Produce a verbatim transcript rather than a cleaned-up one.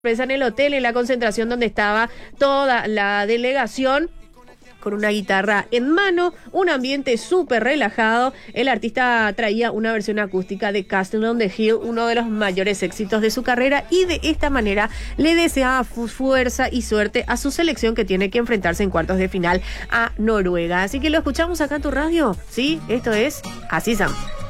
En el hotel, en la concentración donde estaba toda la delegación, con una guitarra en mano, un ambiente súper relajado. El artista traía una versión acústica de Castle on the Hill, uno de los mayores éxitos de su carrera, y de esta manera le deseaba fuerza y suerte a su selección, que tiene que enfrentarse en cuartos de final a Noruega. Así que lo escuchamos acá en tu radio, ¿sí? Esto es Así Sam.